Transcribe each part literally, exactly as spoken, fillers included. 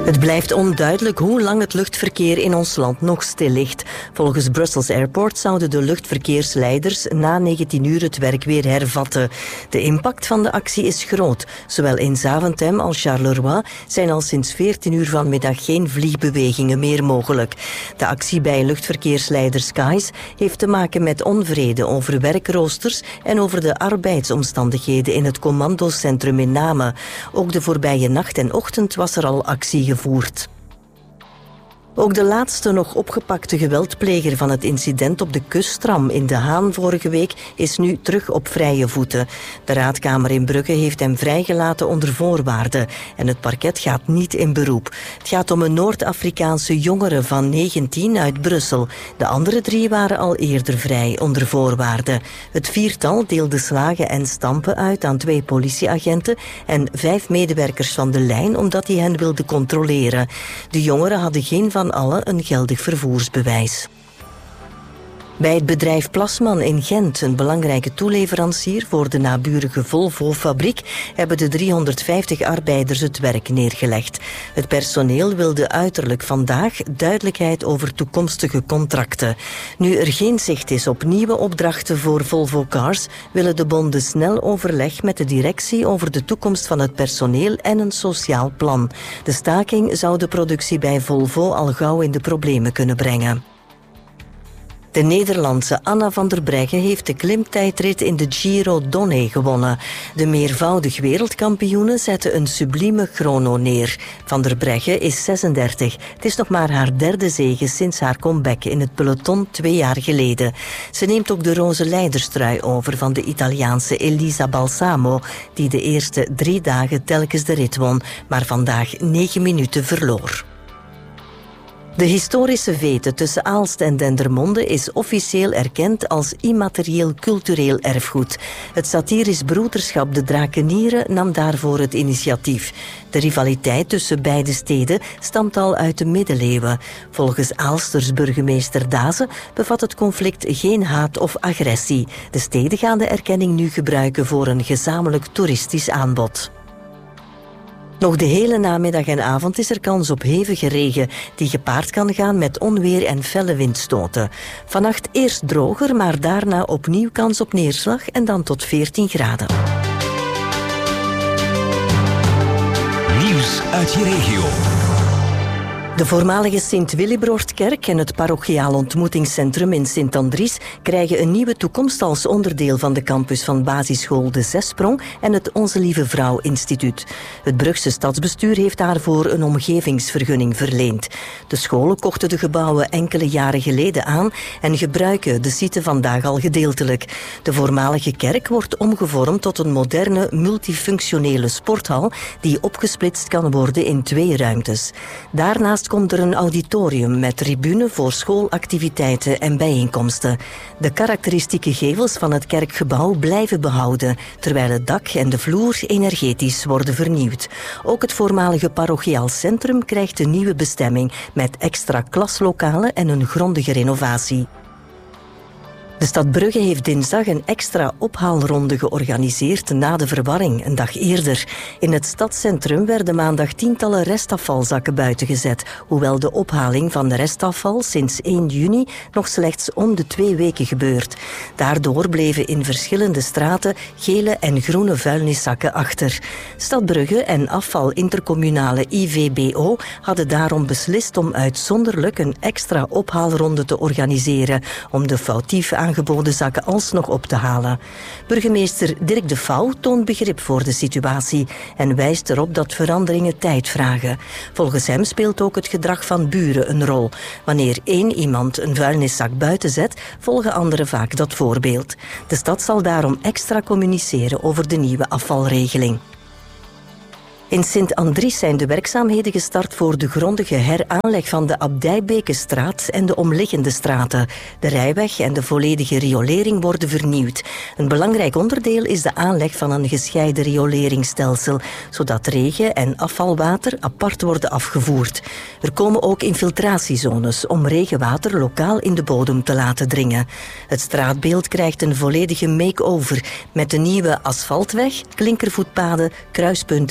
Het blijft onduidelijk hoe lang het luchtverkeer in ons land nog stil ligt. Volgens Brussels Airport zouden de luchtverkeersleiders na negentien uur het werk weer hervatten. De impact van de actie is groot. Zowel in Zaventem als Charleroi zijn al sinds veertien uur vanmiddag geen vliegbewegingen meer mogelijk. De actie bij luchtverkeersleider Skies heeft te maken met onvrede over werkroosters en over de arbeidsomstandigheden in het commandocentrum in Namen. Ook de voorbije nacht en ochtend was er al actie gevoerd. Ook de laatste nog opgepakte geweldpleger van het incident op de kusttram in De Haan vorige week is nu terug op vrije voeten. De raadkamer in Brugge heeft hem vrijgelaten onder voorwaarden en het parket gaat niet in beroep. Het gaat om een Noord-Afrikaanse jongere van negentien uit Brussel. De andere drie waren al eerder vrij onder voorwaarden. Het viertal deelde slagen en stampen uit aan twee politieagenten en vijf medewerkers van de lijn omdat die hen wilden controleren. De jongeren hadden geen van allen een geldig vervoersbewijs. Bij het bedrijf Plasman in Gent, een belangrijke toeleverancier voor de naburige Volvo-fabriek, hebben de driehonderdvijftig arbeiders het werk neergelegd. Het personeel wilde uiterlijk vandaag duidelijkheid over toekomstige contracten. Nu er geen zicht is op nieuwe opdrachten voor Volvo Cars, willen de bonden snel overleg met de directie over de toekomst van het personeel en een sociaal plan. De staking zou de productie bij Volvo al gauw in de problemen kunnen brengen. De Nederlandse Anna van der Breggen heeft de klimtijdrit in de Giro Donne gewonnen. De meervoudig wereldkampioene zette een sublieme chrono neer. Van der Breggen is zesendertig. Het is nog maar haar derde zege sinds haar comeback in het peloton twee jaar geleden. Ze neemt ook de roze leiderstrui over van de Italiaanse Elisa Balsamo, die de eerste drie dagen telkens de rit won, maar vandaag negen minuten verloor. De historische vete tussen Aalst en Dendermonde is officieel erkend als immaterieel cultureel erfgoed. Het satirisch broederschap De Drakenieren nam daarvoor het initiatief. De rivaliteit tussen beide steden stamt al uit de middeleeuwen. Volgens Aalsters burgemeester Daze bevat het conflict geen haat of agressie. De steden gaan de erkenning nu gebruiken voor een gezamenlijk toeristisch aanbod. Nog de hele namiddag en avond is er kans op hevige regen, die gepaard kan gaan met onweer en felle windstoten. Vannacht eerst droger, maar daarna opnieuw kans op neerslag en dan tot veertien graden. Nieuws uit je regio. De voormalige Sint-Willibrordkerk en het parochiaal ontmoetingscentrum in Sint-Andries krijgen een nieuwe toekomst als onderdeel van de campus van basisschool De Zesprong en het Onze Lieve Vrouw Instituut. Het Brugse stadsbestuur heeft daarvoor een omgevingsvergunning verleend. De scholen kochten de gebouwen enkele jaren geleden aan en gebruiken de site vandaag al gedeeltelijk. De voormalige kerk wordt omgevormd tot een moderne multifunctionele sporthal die opgesplitst kan worden in twee ruimtes. Daarnaast komt er een auditorium met tribune voor schoolactiviteiten en bijeenkomsten. De karakteristieke gevels van het kerkgebouw blijven behouden, terwijl het dak en de vloer energetisch worden vernieuwd. Ook het voormalige parochiaal centrum krijgt een nieuwe bestemming met extra klaslokalen en een grondige renovatie. De stad Brugge heeft dinsdag een extra ophaalronde georganiseerd na de verwarring, een dag eerder. In het stadscentrum werden maandag tientallen restafvalzakken buiten gezet, hoewel de ophaling van restafval sinds één juni nog slechts om de twee weken gebeurt. Daardoor bleven in verschillende straten gele en groene vuilniszakken achter. Stad Brugge en afvalintercommunale I V B O hadden daarom beslist om uitzonderlijk een extra ophaalronde te organiseren om de foutief aangeboden zakken alsnog op te halen. Burgemeester Dirk de Vouw toont begrip voor de situatie en wijst erop dat veranderingen tijd vragen. Volgens hem speelt ook het gedrag van buren een rol. Wanneer één iemand een vuilniszak buiten zet, volgen anderen vaak dat voorbeeld. De stad zal daarom extra communiceren over de nieuwe afvalregeling. In Sint-Andries zijn de werkzaamheden gestart voor de grondige heraanleg van de Abdijbekenstraat en de omliggende straten. De rijweg en de volledige riolering worden vernieuwd. Een belangrijk onderdeel is de aanleg van een gescheiden rioleringsstelsel, zodat regen- en afvalwater apart worden afgevoerd. Er komen ook infiltratiezones om regenwater lokaal in de bodem te laten dringen. Het straatbeeld krijgt een volledige make-over met de nieuwe asfaltweg, klinkervoetpaden, kruispunten in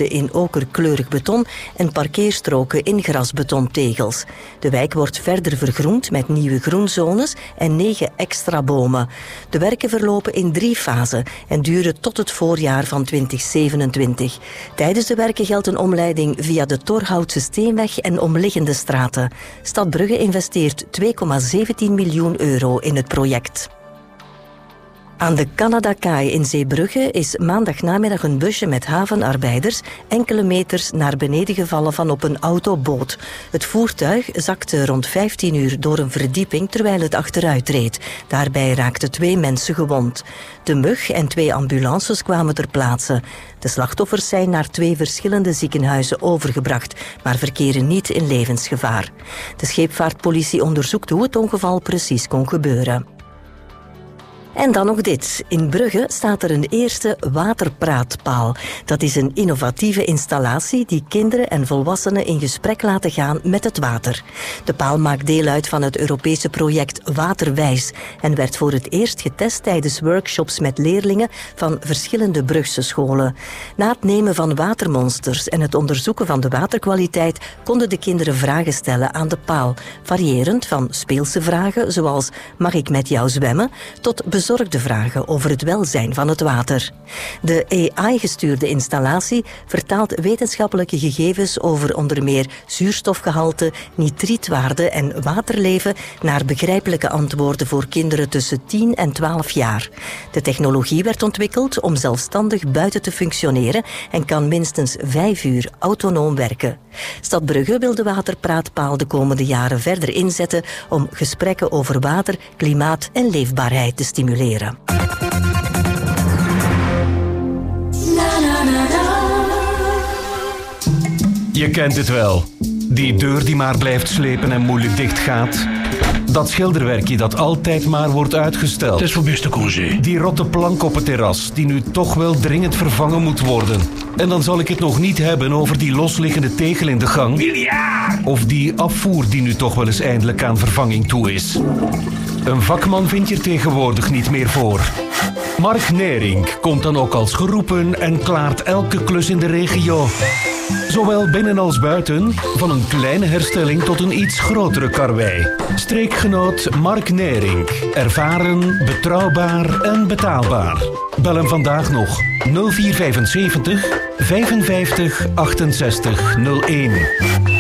okerkleurig beton en parkeerstroken in grasbetontegels. De wijk wordt verder vergroend met nieuwe groenzones en negen extra bomen. De werken verlopen in drie fasen en duren tot het voorjaar van twintig zevenentwintig. Tijdens de werken geldt een omleiding via de Torhoutse Steenweg en omliggende straten. Stad Brugge investeert twee komma zeventien miljoen euro in het project. Aan de Canadakaai in Zeebrugge is maandagnamiddag een busje met havenarbeiders enkele meters naar beneden gevallen van op een autoboot. Het voertuig zakte rond vijftien uur door een verdieping terwijl het achteruit reed. Daarbij raakten twee mensen gewond. De mug en twee ambulances kwamen ter plaatse. De slachtoffers zijn naar twee verschillende ziekenhuizen overgebracht, maar verkeren niet in levensgevaar. De scheepvaartpolitie onderzoekt hoe het ongeval precies kon gebeuren. En dan nog dit. In Brugge staat er een eerste waterpraatpaal. Dat is een innovatieve installatie die kinderen en volwassenen in gesprek laten gaan met het water. De paal maakt deel uit van het Europese project Waterwijs en werd voor het eerst getest tijdens workshops met leerlingen van verschillende Brugse scholen. Na het nemen van watermonsters en het onderzoeken van de waterkwaliteit konden de kinderen vragen stellen aan de paal, variërend van speelse vragen zoals mag ik met jou zwemmen tot bezorgde vragen over het welzijn van het water. De A I-gestuurde installatie vertaalt wetenschappelijke gegevens over onder meer zuurstofgehalte, nitrietwaarde en waterleven naar begrijpelijke antwoorden voor kinderen tussen tien en twaalf jaar. De technologie werd ontwikkeld om zelfstandig buiten te functioneren en kan minstens vijf uur autonoom werken. Stad Brugge wil de waterpraatpaal de komende jaren verder inzetten om gesprekken over water, klimaat en leefbaarheid te stimuleren. Je kent het wel. Die deur die maar blijft slepen en moeilijk dicht gaat. Dat schilderwerkje dat altijd maar wordt uitgesteld. Het is voor beste congé. Die rotte plank op het terras die nu toch wel dringend vervangen moet worden. En dan zal ik het nog niet hebben over die losliggende tegel in de gang. Miljard! Of die afvoer die nu toch wel eens eindelijk aan vervanging toe is. Een vakman vind je er tegenwoordig niet meer voor. Mark Nering komt dan ook als geroepen en klaart elke klus in de regio. Zowel binnen als buiten, van een kleine herstelling tot een iets grotere karwei. Streekgenoot Mark Nering. Ervaren, betrouwbaar en betaalbaar. Bel hem vandaag nog nul vier vijfenzeventig vijfenvijftig achtenzestig nul één.